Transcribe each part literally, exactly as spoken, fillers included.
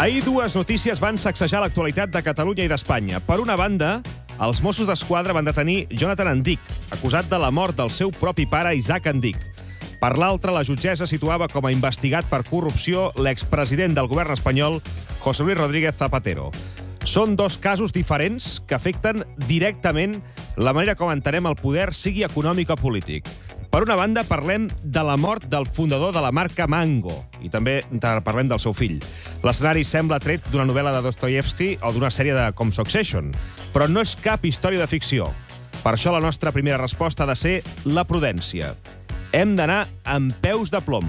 Ahir dues notícies van sacsejar l'actualitat de Catalunya i d'Espanya. Per una banda, els Mossos d'Esquadra van detenir Jonathan Endic, acusat de la mort del seu propi pare, Isaac Endic. Per l'altra, la jutgessa situava com a investigat per corrupció l'expresident del govern espanyol, José Luis Rodríguez Zapatero. Són dos casos diferents que afecten directament la manera com entenem el poder, sigui econòmic o polític. Per una banda, parlem de la mort del fundador de la marca Mango i també parlem del seu fill. L'escenari sembla tret d'una novel·la de Dostoyevsky o d'una sèrie de com Succession, però no és cap història de ficció. Per això la nostra primera resposta ha de ser la prudència. Hem d'anar amb peus de plom.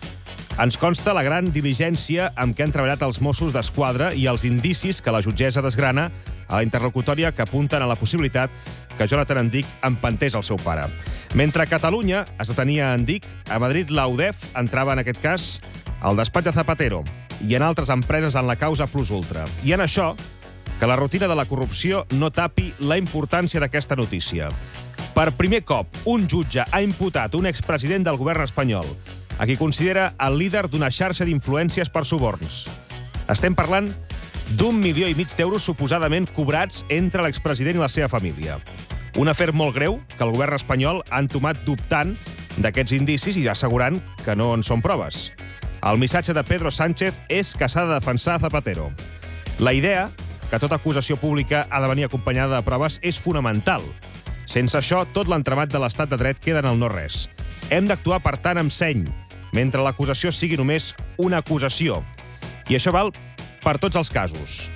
Ens consta la gran diligència amb què han treballat els Mossos d'Esquadra i els indicis que la jutgessa desgrana a la interlocutòria que apunten a la possibilitat que Jonathan Endic empantés el seu pare. Mentre a Catalunya es detenia Endic, a Madrid la U D E F entrava en aquest cas al despatx de Zapatero i en altres empreses en la causa Plus Ultra. I en això, que la rutina de la corrupció no tapi la importància d'aquesta notícia. Per primer cop, un jutge ha imputat un expresident del govern espanyol, a qui considera el líder d'una xarxa d'influències per suborns. Estem parlant d'un milió i mig d'euros suposadament cobrats entre l'expresident i la seva família. Un afer molt greu que el govern espanyol ha entomat dubtant d'aquests indicis i assegurant que no en són proves. El missatge de Pedro Sánchez és que s'ha de defensar Zapatero. La idea, que tota acusació pública ha de venir acompanyada de proves, és fonamental. Sense això, tot l'entramat de l'estat de dret queda en el no-res. Hem d'actuar, per tant, amb seny, mentre l'acusació sigui només una acusació. I això val per tots els casos.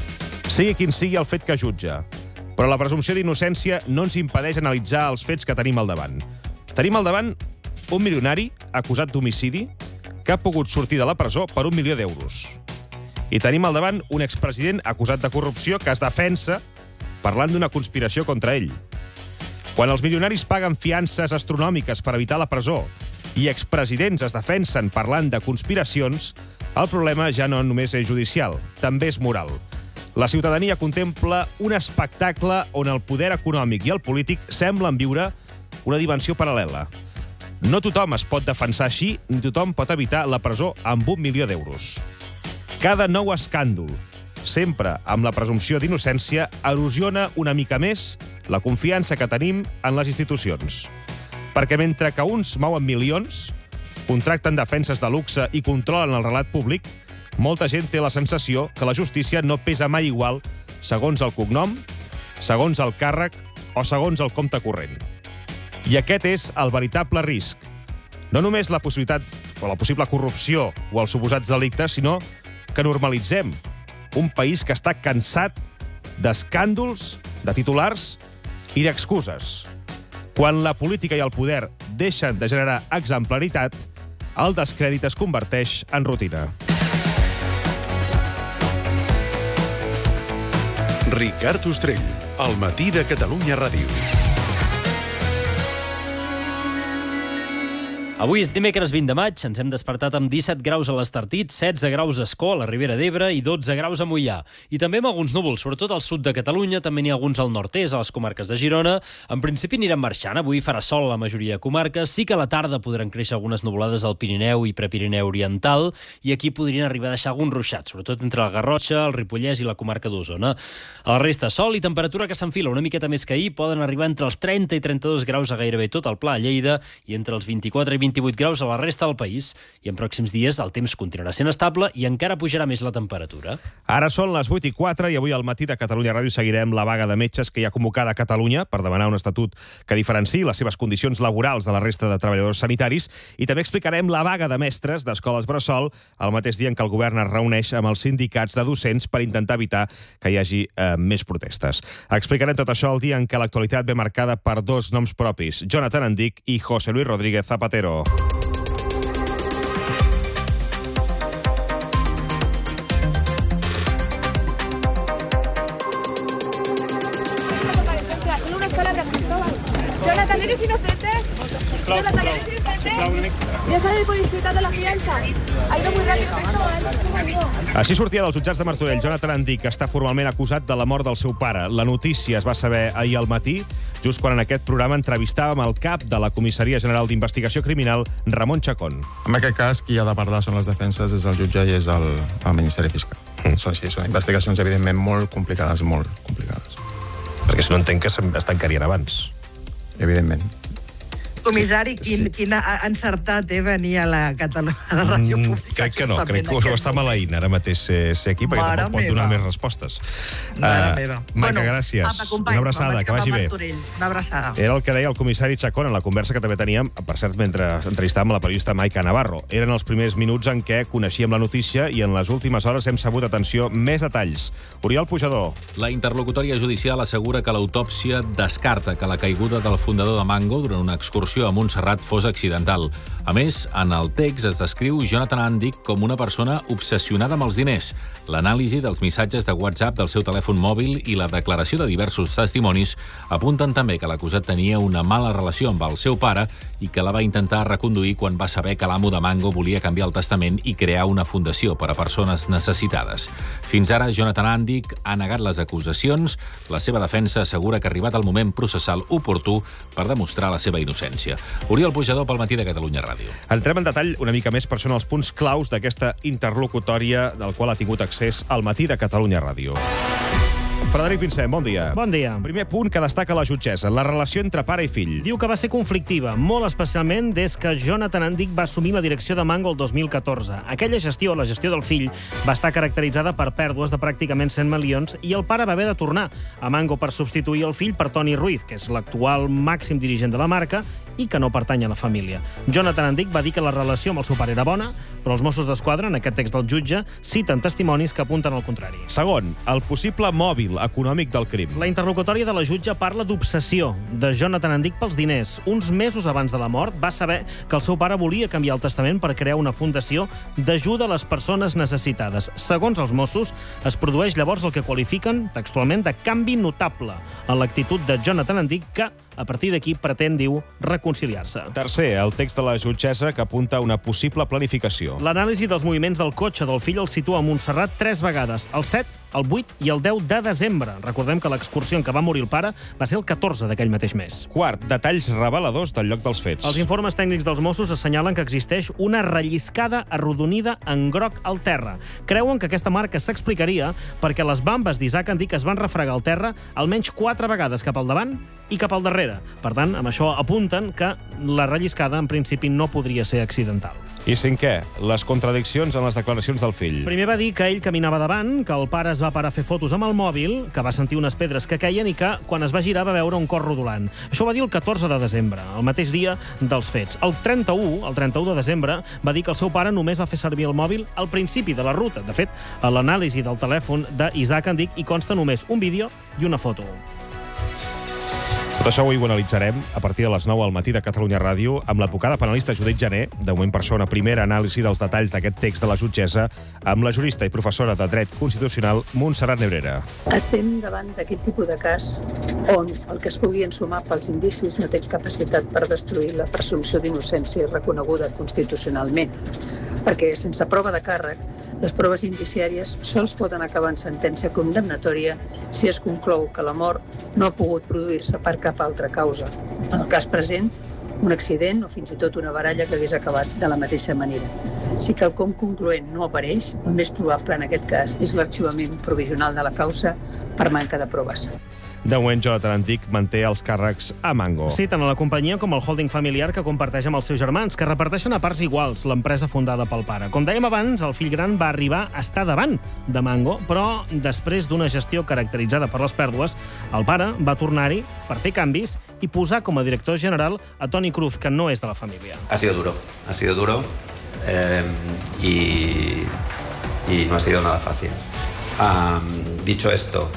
Sigui quin sigui el fet que jutja. Però la presumpció d'innocència no ens impedeix analitzar els fets que tenim al davant. Tenim al davant un milionari acusat d'homicidi que ha pogut sortir de la presó per un milió d'euros. I tenim al davant un expresident acusat de corrupció que es defensa parlant d'una conspiració contra ell. Quan els milionaris paguen fiances astronòmiques per evitar la presó i expresidents es defensen parlant de conspiracions, el problema ja no només és judicial, també és moral. La ciutadania contempla un espectacle on el poder econòmic i el polític semblen viure una dimensió paral·lela. No tothom es pot defensar així, ni tothom pot evitar la presó amb un milió d'euros. Cada nou escàndol, sempre amb la presumpció d'innocència, erosiona una mica més la confiança que tenim en les institucions. Perquè mentre que uns mouen milions, contracten defenses de luxe i controlen el relat públic, molta gent té la sensació que la justícia no pesa mai igual segons el cognom, segons el càrrec o segons el compte corrent. I aquest és el veritable risc. No només la possibilitat o la possible corrupció o els suposats delictes, sinó que normalitzem un país que està cansat d'escàndols, de titulars i d'excuses. Quan la política i el poder deixen de generar exemplaritat, el descrèdit es converteix en rutina. Ricard Ostrell, al matí de Catalunya Ràdio. Avui és dimecres vint de maig, ens hem despertat amb disset graus a l'Estartit, setze graus a Ascó, a la Ribera d'Ebre i dotze graus a Moià. I també amb alguns núvols, sobretot al sud de Catalunya, també n'hi ha alguns al nord-est, a les comarques de Girona. En principi aniran marxant, avui farà sol a la majoria de comarques, sí que a la tarda podran créixer algunes nuvolades al Pirineu i Prepirineu Oriental, i aquí podrien arribar a deixar alguns ruixats, sobretot entre la Garrotxa, el Ripollès i la comarca d'Osona. A la resta, sol i temperatura que s'enfila una miqueta més que ahir, poden arribar entre els trenta i trenta-dos graus a gairebé tot el Pla a Lleida i entre els vint-i-quatre i vint-i-vuit graus a la resta del país, i en pròxims dies el temps continuarà sent estable i encara pujarà més la temperatura. Ara són les vuit i quatre i avui al matí de Catalunya Ràdio seguirem la vaga de metges que hi ha convocada a Catalunya per demanar un estatut que diferenciï les seves condicions laborals de la resta de treballadors sanitaris, i també explicarem la vaga de mestres d'escoles bressol el mateix dia en què el govern es reuneix amb els sindicats de docents per intentar evitar que hi hagi eh, més protestes. Explicarem tot això el dia en què l'actualitat ve marcada per dos noms propis, Jonathan Endic i José Luis Rodríguez Zapatero. Jonathan, ¿eres inocente? Jonathan, ¿eres inocente? ¿Ya sabes el publicitat de la fiança? Ha ido muy rápido esto, Així sortia dels jutjats de Martorell Jonathan Endic, que està formalment acusat de la mort del seu pare. La notícia es va saber ahir al matí, just quan en aquest programa entrevistàvem el cap de la Comissaria General d'Investigació Criminal, Ramon Chacón. En aquest cas, qui ha de parlar són les defenses, és el jutge i és el, el Ministeri Fiscal. Són així, són investigacions, evidentment, molt complicades, molt complicades. Perquè si no entenc que es tancarien abans. Evidentment. Comissari, quin, sí. quin encertat eh, venir a la, Catalu a la ràdio pública. Mm, crec que no, crec que us ho està maleint ara mateix ser, ser aquí, perquè Mare tampoc pot donar més respostes. Mare uh, meva. Maica, bueno, gràcies. Apa, company, una abraçada, que vagi bé. Una abraçada. Era el que deia el comissari Chacón en la conversa que també teníem, per cert, mentre entrevistàvem la periodista Maica Navarro. Eren els primers minuts en què coneixíem la notícia i en les últimes hores hem sabut, atenció, més detalls. Oriol Pujador. La interlocutòria judicial assegura que l'autòpsia descarta que la caiguda del fundador de Mango durant una excursió a Montserrat fos accidental. A més, en el text es descriu Jonathan Andic com una persona obsessionada amb els diners. L'anàlisi dels missatges de WhatsApp del seu telèfon mòbil i la declaració de diversos testimonis apunten també que l'acusat tenia una mala relació amb el seu pare i que la va intentar reconduir quan va saber que l'amo de Mango volia canviar el testament i crear una fundació per a persones necessitades. Fins ara, Jonathan Andic ha negat les acusacions. La seva defensa assegura que ha arribat el moment processal oportú per demostrar la seva innocència. Oriol Pujador pel Matí de Catalunya Ràdio. Entrem en detall una mica més per són els punts claus d'aquesta interlocutòria del qual ha tingut accés al Matí de Catalunya Ràdio. Frederic Pinsem, bon dia. Bon dia. Primer punt que destaca la jutgessa, la relació entre pare i fill. Diu que va ser conflictiva, molt especialment des que Jonathan Andic va assumir la direcció de Mango el dos mil catorze. Aquella gestió, la gestió del fill, va estar caracteritzada per pèrdues de pràcticament cent milions i el pare va haver de tornar a Mango per substituir el fill per Toni Ruiz, que és l'actual màxim dirigent de la marca i que no pertany a la família. Jonathan Andic va dir que la relació amb el seu pare era bona, però els Mossos d'Esquadra, en aquest text del jutge, citen testimonis que apunten al contrari. Segon, el possible mòbil econòmic del crim. La interlocutòria de la jutge parla d'obsessió de Jonathan Andic pels diners. Uns mesos abans de la mort va saber que el seu pare volia canviar el testament per crear una fundació d'ajuda a les persones necessitades. Segons els Mossos, es produeix llavors el que qualifiquen textualment de canvi notable en l'actitud de Jonathan Andic que, a partir d'aquí, pretén, diu, reconciliar-se. Tercer, el text de la jutgessa que apunta a una possible planificació. L'anàlisi dels moviments del cotxe del fill el situa a Montserrat tres vegades, el set, el vuit i el deu de desembre. Recordem que l'excursió en què va morir el pare va ser el catorze d'aquell mateix mes. Quart, detalls reveladors del lloc dels fets. Els informes tècnics dels Mossos assenyalen que existeix una relliscada arrodonida en groc al terra. Creuen que aquesta marca s'explicaria perquè les bambes d'Isaac Andic es van refregar al terra almenys quatre vegades cap al davant i cap al darrere. Per tant, amb això apunten que la relliscada en principi no podria ser accidental. I cinquè, les contradiccions en les declaracions del fill. Primer va dir que ell caminava davant, que el pare es va parar a fer fotos amb el mòbil, que va sentir unes pedres que queien i que, quan es va girar, va veure un cor rodolant. Això va dir el catorze de desembre, el mateix dia dels fets. El trenta-u, el trenta-u de desembre, va dir que el seu pare només va fer servir el mòbil al principi de la ruta. De fet, a l'anàlisi del telèfon d'Isaac Andic hi consta només un vídeo i una foto. Tot això avui ho analitzarem a partir de les nou al Matí de Catalunya Ràdio amb l'advocada penalista Judit Jané, de moment per això una primera anàlisi dels detalls d'aquest text de la jutgessa, amb la jurista i professora de Dret Constitucional Montserrat Nebrera. Estem davant d'aquest tipus de cas on el que es pugui ensumar pels indicis no té capacitat per destruir la presumpció d'innocència reconeguda constitucionalment, perquè sense prova de càrrec les proves indiciàries sols poden acabar en sentència condemnatòria si es conclou que la mort no ha pogut produir-se per cap altra causa. En el cas present, un accident o fins i tot una baralla que hagués acabat de la mateixa manera. Si quelcom concloent no apareix, el més probable en aquest cas és l'arxivament provisional de la causa per manca de proves. De moment, Jonathan Andic manté els càrrecs a Mango. Sí, tant a la companyia com al holding familiar que comparteix amb els seus germans, que reparteixen a parts iguals l'empresa fundada pel pare. Com dèiem abans, el fill gran va arribar a estar davant de Mango, però després d'una gestió caracteritzada per les pèrdues, el pare va tornar-hi per fer canvis i posar com a director general a Toni Cruz, que no és de la família. Ha sido duro, ha sido duro eh, y, y no ha sido nada fácil. Um, dicho esto,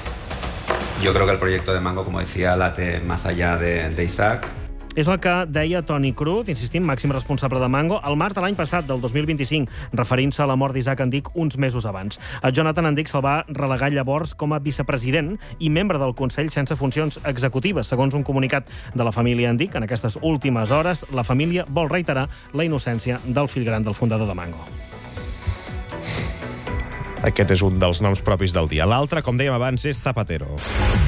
yo creo que el proyecto de Mango, como decía, late más allá de, de Isaac. És el que deia Toni Cruz, insistim, màxim responsable de Mango, al març de l'any passat, del dos mil vint-i-cinc, referint-se a la mort d'Isaac Andic uns mesos abans. A Jonathan Andic se'l va relegar llavors com a vicepresident i membre del Consell sense funcions executives. Segons un comunicat de la família Andic, en aquestes últimes hores, la família vol reiterar la innocència del fill gran del fundador de Mango. Aquest és un dels noms propis del dia. L'altre, com dèiem abans, és Zapatero.